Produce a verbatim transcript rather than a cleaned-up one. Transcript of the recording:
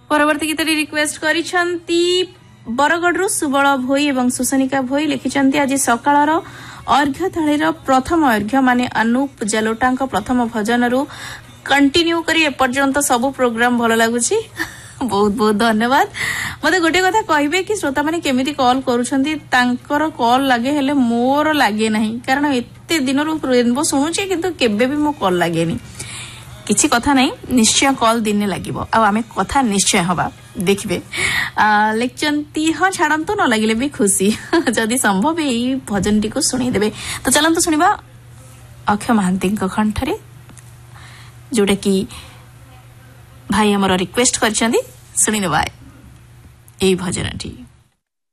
परवर्ती गीत रिक्वेस्ट करिसंती बरगढ़ सुबल भोई एवं सुसनिका भोई लिखिसंती आज सकाळर अर्घ्य थालीर प्रथम अर्घ्य माने अनूप जलोटांक प्रथम भजन रु कंटिन्यू करी एपर्यंत सब प्रोग्राम भल लगुची बहुत बहुत धन्यवाद। मते गोटे कथा कहबे कि श्रोता माने केमिति कॉल करूछंती तांकर कॉल लागे हेले मोर लागे नहीं कारण एते दिन रु रेनबो सुनुची किंतु केबे भी मो कॉल लागेनी किछि कथा नहीं निश्चय कॉल दिने लागिबो आ आमे कथा निश्चय हबा देखबे लेखचंती हाँ छाड़ंतु न लागिले भी खुशी जदि संभव एई भजन टी को सुनी देबे तो चलंतु सुनिबा अक्षय महांती कंठरे जोटा कि भाई हमर रिक्वेस्ट करछंदी सुनी नेबा एई भजन टी।